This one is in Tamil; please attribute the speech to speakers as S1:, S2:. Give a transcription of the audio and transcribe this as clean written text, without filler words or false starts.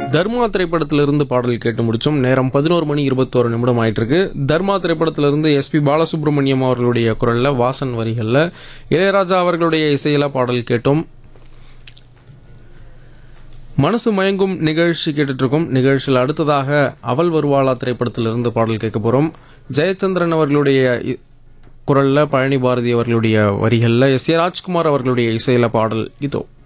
S1: தர்மா திரைப்படத்திலிருந்து பாடல் கேட்டு முடிச்சோம். நேரம் 11:21 ஆயிட்டு இருக்கு. தர்மா திரைப்படத்திலிருந்து எஸ்பி பாலசுப்ரமணியம் அவர்களுடைய குரல்ல, வாசன் வரிகள்ல, இளையராஜா அவர்களுடைய இசையில பாடல் கேட்டோம். மனசு மயங்கும் நிகழ்ச்சி கேட்டுட்டு இருக்கோம். நிகழ்ச்சியில் அடுத்ததாக அவள் வருவாளா திரைப்படத்திலிருந்து பாடல் கேட்க போறோம். ஜெயச்சந்திரன் அவர்களுடைய குரல்ல, பழனி பாரதி அவர்களுடைய வரிகள்ல, எஸ் ஏ ராஜ்குமார் அவர்களுடைய இசையில பாடல் இதோ.